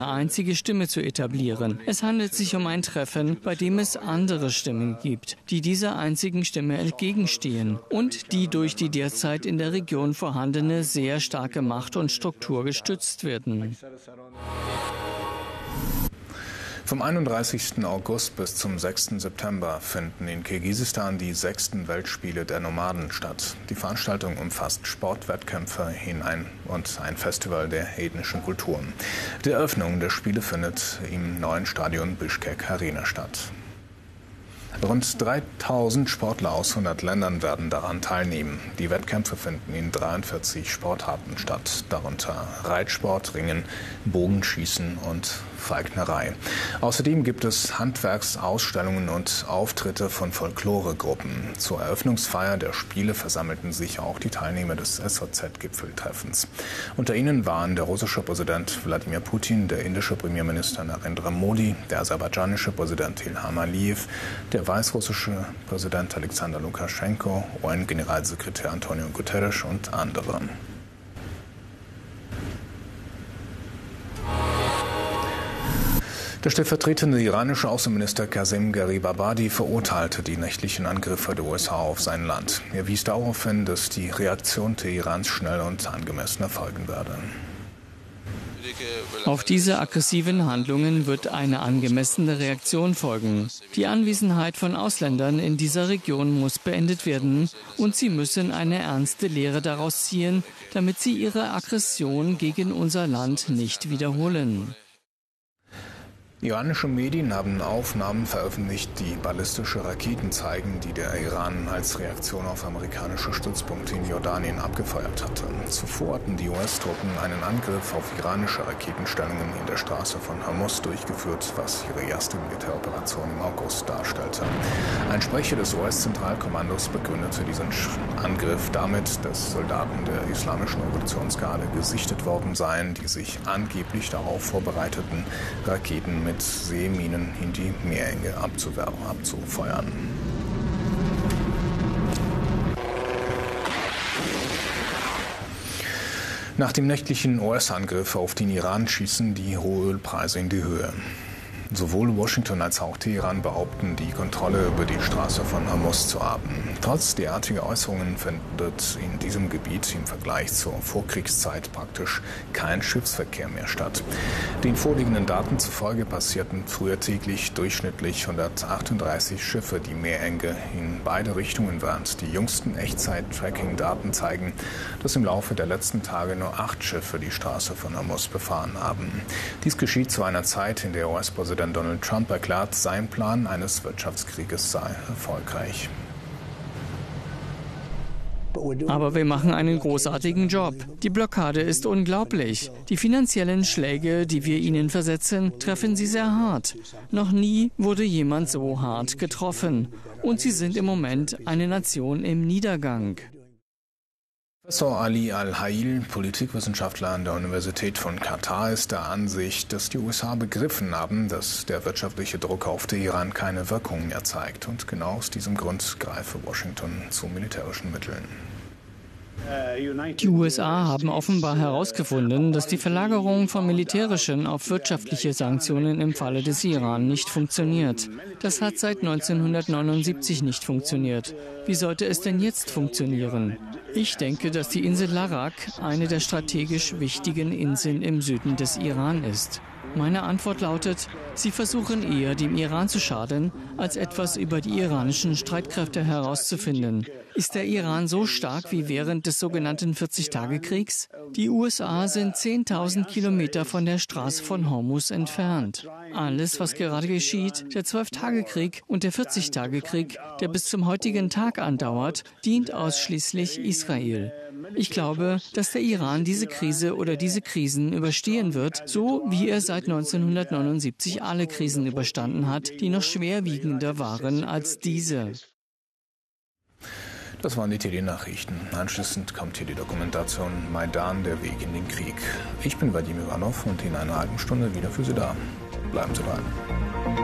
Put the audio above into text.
einzige Stimme zu etablieren. Es handelt sich um ein Treffen, bei dem es andere Stimmen gibt, die dieser einzigen Stimme entgegenstehen und die durch die derzeit in der Region vorhandene sehr starke Macht und Struktur gestützt werden. Vom 31. August bis zum 6. September finden in Kirgisistan die 6. Weltspiele der Nomaden statt. Die Veranstaltung umfasst Sportwettkämpfe hinein und ein Festival der ethnischen Kulturen. Die Eröffnung der Spiele findet im neuen Stadion Bishkek Arena statt. Rund 3000 Sportler aus 100 Ländern werden daran teilnehmen. Die Wettkämpfe finden in 43 Sportarten statt, darunter Reitsport, Ringen, Bogenschießen und Falknerei. Außerdem gibt es Handwerksausstellungen und Auftritte von Folkloregruppen. Zur Eröffnungsfeier der Spiele versammelten sich auch die Teilnehmer des SOZ-Gipfeltreffens. Unter ihnen waren der russische Präsident Wladimir Putin, der indische Premierminister Narendra Modi, der aserbaidschanische Präsident Ilham Aliyev, der weißrussische Präsident Alexander Lukaschenko, UN-Generalsekretär Antonio Guterres und andere. Der stellvertretende iranische Außenminister Qasem Gharibabadi verurteilte die nächtlichen Angriffe der USA auf sein Land. Er wies darauf hin, dass die Reaktion Teherans schnell und angemessen erfolgen werde. Auf diese aggressiven Handlungen wird eine angemessene Reaktion folgen. Die Anwesenheit von Ausländern in dieser Region muss beendet werden und sie müssen eine ernste Lehre daraus ziehen, damit sie ihre Aggression gegen unser Land nicht wiederholen. Iranische Medien haben Aufnahmen veröffentlicht, die ballistische Raketen zeigen, die der Iran als Reaktion auf amerikanische Stützpunkte in Jordanien abgefeuert hatte. Zuvor hatten die US-Truppen einen Angriff auf iranische Raketenstellungen in der Straße von Hormuz durchgeführt, was ihre erste Militäroperation im August darstellte. Ein Sprecher des US-Zentralkommandos begründete diesen Angriff damit, dass Soldaten der Islamischen Revolutionsgarde gesichtet worden seien, die sich angeblich darauf vorbereiteten, Raketen mit Seeminen in die Meerenge abzufeuern. Nach dem nächtlichen US-Angriff auf den Iran schießen die Rohölpreise in die Höhe. Sowohl Washington als auch Teheran behaupten, die Kontrolle über die Straße von Hormuz zu haben. Trotz derartiger Äußerungen findet in diesem Gebiet im Vergleich zur Vorkriegszeit praktisch kein Schiffsverkehr mehr statt. Den vorliegenden Daten zufolge passierten früher täglich durchschnittlich 138 Schiffe die Meerenge in beide Richtungen, während die jüngsten Echtzeit-Tracking-Daten zeigen, dass im Laufe der letzten Tage nur 8 Schiffe die Straße von Hormuz befahren haben. Dies geschieht zu einer Zeit, in der US-Präsident Donald Trump erklärt, sein Plan eines Wirtschaftskrieges sei erfolgreich. Aber wir machen einen großartigen Job. Die Blockade ist unglaublich. Die finanziellen Schläge, die wir ihnen versetzen, treffen sie sehr hart. Noch nie wurde jemand so hart getroffen. Und sie sind im Moment eine Nation im Niedergang. Professor Ali Al-Hail, Politikwissenschaftler an der Universität von Katar, ist der Ansicht, dass die USA begriffen haben, dass der wirtschaftliche Druck auf Teheran keine Wirkung mehr zeigt. Und genau aus diesem Grund greife Washington zu militärischen Mitteln. Die USA haben offenbar herausgefunden, dass die Verlagerung von militärischen auf wirtschaftliche Sanktionen im Falle des Iran nicht funktioniert. Das hat seit 1979 nicht funktioniert. Wie sollte es denn jetzt funktionieren? Ich denke, dass die Insel Larak eine der strategisch wichtigen Inseln im Süden des Iran ist. Meine Antwort lautet, sie versuchen eher dem Iran zu schaden, als etwas über die iranischen Streitkräfte herauszufinden. Ist der Iran so stark wie während des sogenannten 40-Tage-Kriegs? Die USA sind 10.000 Kilometer von der Straße von Hormuz entfernt. Alles, was gerade geschieht, der 12-Tage-Krieg und der 40-Tage-Krieg, der bis zum heutigen Tag andauert, dient ausschließlich Israel. Ich glaube, dass der Iran diese Krise oder diese Krisen überstehen wird, so wie er seit 1979 alle Krisen überstanden hat, die noch schwerwiegender waren als diese. Das waren die TD-Nachrichten. Anschließend kommt hier die Dokumentation Maidan, der Weg in den Krieg. Ich bin Vadim Ivanov und in einer halben Stunde wieder für Sie da. Bleiben Sie dran.